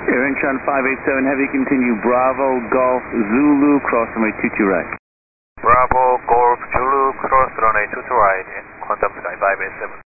Air Incheon 587 Heavy, continue Bravo, Golf, Zulu, cross runway 22 right. Bravo, Golf, Zulu, cross runway 22 right, quantum flight 587.